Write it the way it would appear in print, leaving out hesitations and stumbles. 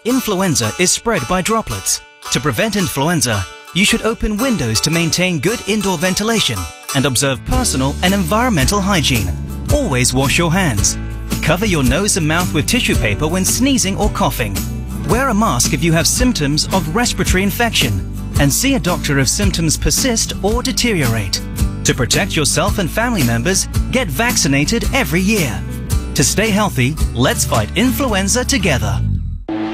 Influenza is spread by droplets. To prevent influenza, you should open windows to maintain good indoor ventilation and observe personal and environmental hygiene. Always wash your hands. Cover your nose and mouth with tissue paper when sneezing or coughing. Wear a mask if you have symptoms of respiratory infection, and see a doctor if symptoms persist or deteriorate. To protect yourself and family members, get vaccinated every year. To stay healthy, let's fight influenza together.